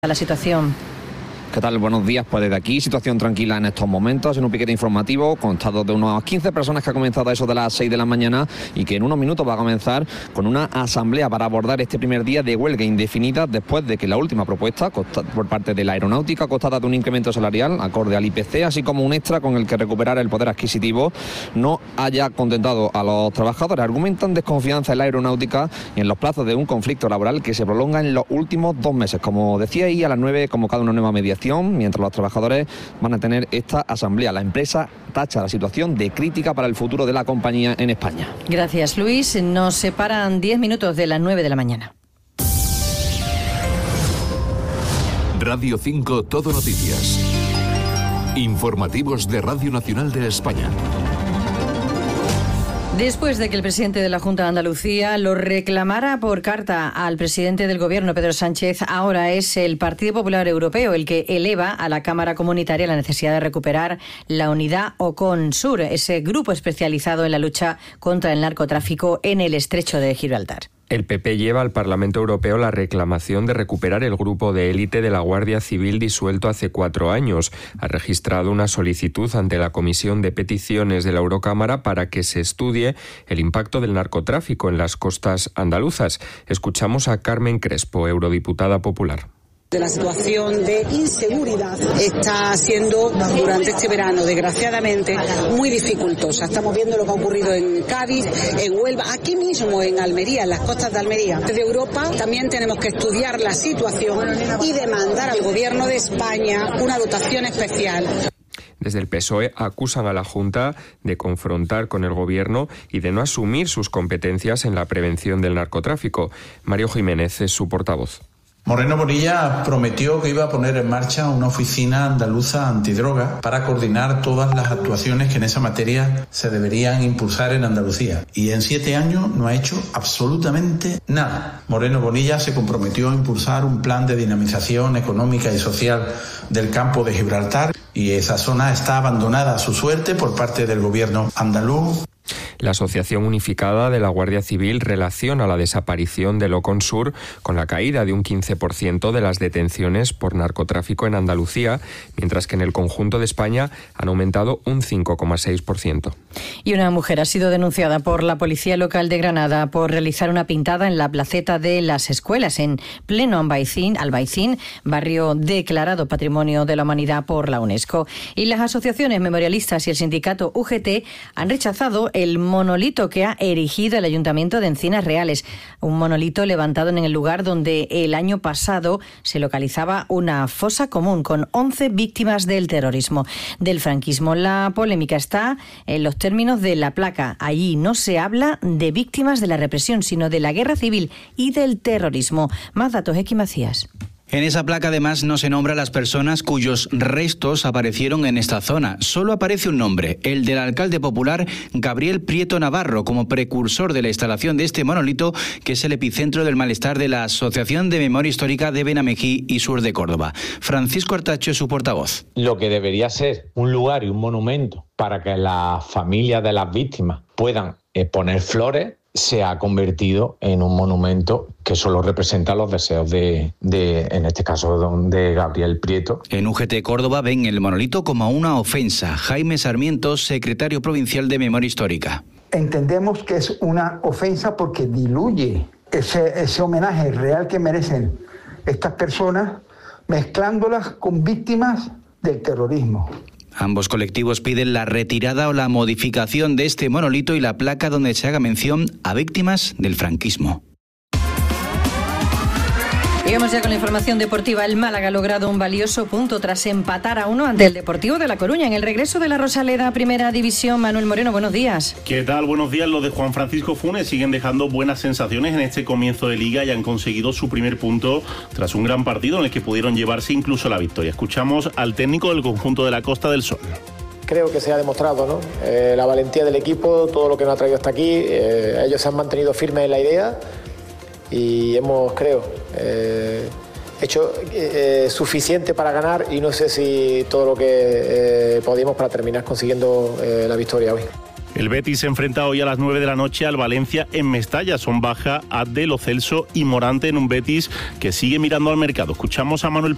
La situación. ¿Qué tal? Buenos días. Pues desde aquí, situación tranquila en estos momentos, en un piquete informativo constado de unas 15 personas que ha comenzado a eso de las 6 de la mañana y que en unos minutos va a comenzar con una asamblea para abordar este primer día de huelga indefinida después de que la última propuesta por parte de la aeronáutica, costada de un incremento salarial acorde al IPC, así como un extra con el que recuperar el poder adquisitivo, no haya contentado a los trabajadores. Argumentan desconfianza en la aeronáutica y en los plazos de un conflicto laboral que se prolonga en los últimos 2 meses. Como decía ahí, a las 9 convocada una nueva mediación, mientras los trabajadores van a tener esta asamblea. La empresa tacha la situación de crítica para el futuro de la compañía en España. Gracias, Luis. Nos separan 10 minutos de las 9 de la mañana. Radio 5 Todo Noticias. Informativos de Radio Nacional de España. Después de que el presidente de la Junta de Andalucía lo reclamara por carta al presidente del Gobierno, Pedro Sánchez, ahora es el Partido Popular Europeo el que eleva a la Cámara Comunitaria la necesidad de recuperar la unidad OCONSUR, ese grupo especializado en la lucha contra el narcotráfico en el Estrecho de Gibraltar. El PP lleva al Parlamento Europeo la reclamación de recuperar el grupo de élite de la Guardia Civil disuelto hace 4 años. Ha registrado una solicitud ante la Comisión de Peticiones de la Eurocámara para que se estudie el impacto del narcotráfico en las costas andaluzas. Escuchamos a Carmen Crespo, eurodiputada popular. De la situación de inseguridad está siendo durante este verano, desgraciadamente, muy dificultosa. Estamos viendo lo que ha ocurrido en Cádiz, en Huelva, aquí mismo en Almería, en las costas de Almería. Desde Europa también tenemos que estudiar la situación y demandar al Gobierno de España una dotación especial. Desde el PSOE acusan a la Junta de confrontar con el Gobierno y de no asumir sus competencias en la prevención del narcotráfico. Mario Jiménez es su portavoz. Moreno Bonilla prometió que iba a poner en marcha una oficina andaluza antidroga para coordinar todas las actuaciones que en esa materia se deberían impulsar en Andalucía. Y en 7 años no ha hecho absolutamente nada. Moreno Bonilla se comprometió a impulsar un plan de dinamización económica y social del campo de Gibraltar y esa zona está abandonada a su suerte por parte del gobierno andaluz. La Asociación Unificada de la Guardia Civil relaciona la desaparición del OCONSUR con la caída de un 15% de las detenciones por narcotráfico en Andalucía, mientras que en el conjunto de España han aumentado un 5,6%. Y una mujer ha sido denunciada por la Policía Local de Granada por realizar una pintada en la placeta de las escuelas en pleno Albaicín, barrio declarado Patrimonio de la Humanidad por la UNESCO. Y las asociaciones memorialistas y el sindicato UGT han rechazado el monolito que ha erigido el Ayuntamiento de Encinas Reales, un monolito levantado en el lugar donde el año pasado se localizaba una fosa común con 11 víctimas del terrorismo, del franquismo. La polémica está en los términos de la placa. Allí no se habla de víctimas de la represión, sino de la guerra civil y del terrorismo. Más datos, X Macías. En esa placa además no se nombra a las personas cuyos restos aparecieron en esta zona. Solo aparece un nombre, el del alcalde popular Gabriel Prieto Navarro, como precursor de la instalación de este monolito, que es el epicentro del malestar de la Asociación de Memoria Histórica de Benamejí y Sur de Córdoba. Francisco Artacho es su portavoz. Lo que debería ser un lugar y un monumento para que las familias de las víctimas puedan poner flores, se ha convertido en un monumento que solo representa los deseos de en este caso, de Gabriel Prieto. En UGT Córdoba ven el monolito como una ofensa. Jaime Sarmiento, secretario provincial de Memoria Histórica. Entendemos que es una ofensa porque diluye ese homenaje real que merecen estas personas, mezclándolas con víctimas del terrorismo. Ambos colectivos piden la retirada o la modificación de este monolito y la placa donde se haga mención a víctimas del franquismo. Llegamos ya con la información deportiva. El Málaga ha logrado un valioso punto tras empatar a 1 ante el Deportivo de La Coruña en el regreso de la Rosaleda a Primera División. Manuel Moreno, buenos días. ¿Qué tal? Buenos días. Los de Juan Francisco Funes siguen dejando buenas sensaciones en este comienzo de Liga y han conseguido su primer punto tras un gran partido en el que pudieron llevarse incluso la victoria. Escuchamos al técnico del conjunto de la Costa del Sol. Creo que se ha demostrado, ¿no? La valentía del equipo, todo lo que nos ha traído hasta aquí. Ellos se han mantenido firmes en la idea y hemos, creo, hecho suficiente para ganar y no sé si todo lo que podíamos para terminar consiguiendo la victoria hoy. El Betis se enfrenta hoy a las 9 de la noche al Valencia en Mestalla. Son baja Abde, Lo Celso y Morante en un Betis que sigue mirando al mercado. Escuchamos a Manuel